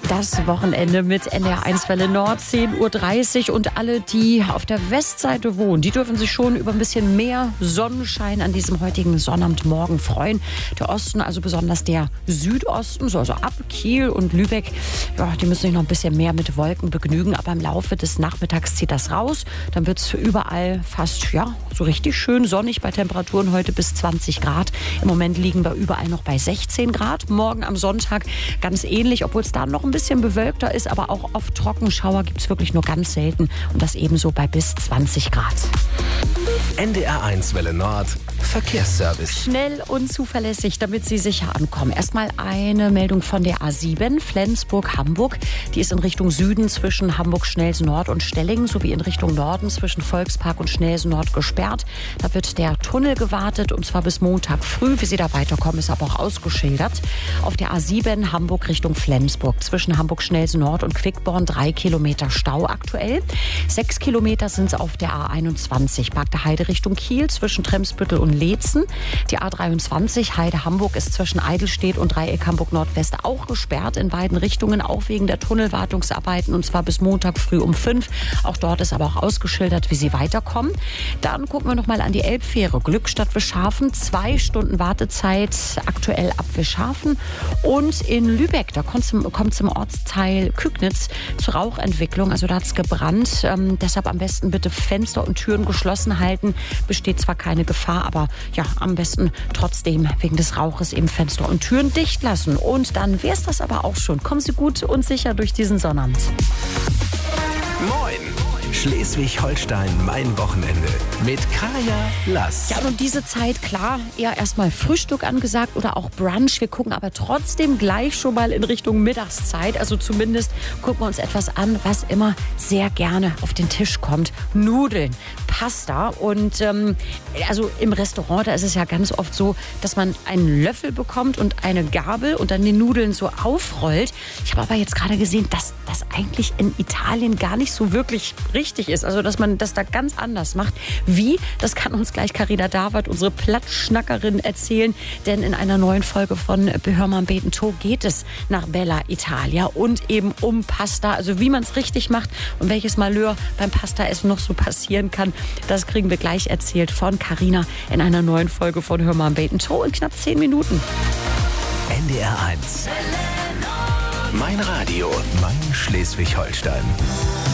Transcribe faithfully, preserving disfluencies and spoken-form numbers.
Das Wochenende mit N D R eins Welle Nord, zehn Uhr dreißig. Und alle, die auf der Westseite wohnen, die dürfen sich schon über ein bisschen mehr Sonnenschein an diesem heutigen Sonnabendmorgen freuen. Der Osten, also besonders der Südosten, so also ab Kiel und Lübeck, ja, die müssen sich noch ein bisschen mehr mit Wolken begnügen. Aber im Laufe des Nachmittags zieht das raus. Dann wird es überall fast, ja, so richtig schön sonnig bei Temperaturen heute bis zwanzig Grad. Im Moment liegen wir überall noch bei sechzehn Grad. Morgen am Sonntag ganz ähnlich, obwohl es da noch ein bisschen bewölkter ist, aber auch oft Trockenschauer gibt es wirklich nur ganz selten und das ebenso bei bis zwanzig Grad. N D R eins Welle Nord Verkehrsservice. Schnell und zuverlässig, damit Sie sicher ankommen. Erstmal eine Meldung von der A sieben, Flensburg-Hamburg. Die ist in Richtung Süden zwischen Hamburg-Schnelsen-Nord und Stellingen sowie in Richtung Norden zwischen Volkspark und Schnelsen-Nord gesperrt. Da wird der Tunnel gewartet und zwar bis Montag früh. Wie Sie da weiterkommen, ist aber auch ausgeschildert. Auf der A sieben Hamburg Richtung Flensburg zwischen Hamburg-Schnelsen-Nord und Quickborn drei Kilometer Stau aktuell. Sechs Kilometer sind es auf der A einundzwanzig, Bagde Heide Richtung Kiel zwischen Tremsbüttel und Leetzen. Die A dreiundzwanzig Heide-Hamburg ist zwischen Eidelstedt und Dreieck Hamburg-Nordwest auch gesperrt in beiden Richtungen, auch wegen der Tunnelwartungsarbeiten und zwar bis Montag früh um fünf. Auch dort ist aber auch ausgeschildert, wie Sie weiterkommen. Dann gucken wir noch mal an die Elbfähre. Glückstadt Wischhafen, zwei Stunden Wartezeit aktuell ab Wischhafen. Und in Lübeck, da kommt zum, kommt zum Ortsteil Kügnitz zur Rauchentwicklung. Also da hat es gebrannt. Ähm, deshalb am besten bitte Fenster und Türen geschlossen halten. Besteht zwar keine Gefahr, aber ja, am besten trotzdem wegen des Rauches eben Fenster und Türen dicht lassen. Und dann wäre es das aber auch schon. Kommen Sie gut und sicher durch diesen Sonnabend. Moin! Schleswig-Holstein, mein Wochenende mit Kaya Lass. Ja, und diese Zeit, klar, eher erstmal Frühstück angesagt oder auch Brunch. Wir gucken aber trotzdem gleich schon mal in Richtung Mittagszeit. Also zumindest gucken wir uns etwas an, was immer sehr gerne auf den Tisch kommt. Nudeln, Pasta. Und ähm, also im Restaurant, da ist es ja ganz oft so, dass man einen Löffel bekommt und eine Gabel und dann die Nudeln so aufrollt. Ich habe aber jetzt gerade gesehen, dass das eigentlich in Italien gar nicht so wirklich richtig ist. Also, dass man das da ganz anders macht. Wie? Das kann uns gleich Carina Dawert, unsere Plattschnackerin, erzählen. Denn in einer neuen Folge von Behörmann beten to geht es nach Bella Italia und eben um Pasta. Also, wie man es richtig macht und welches Malheur beim Pastaessen noch so passieren kann, das kriegen wir gleich erzählt von Carina in einer neuen Folge von Hörmann beten to in knapp zehn Minuten. N D R eins. Mein Radio, mein Schleswig-Holstein.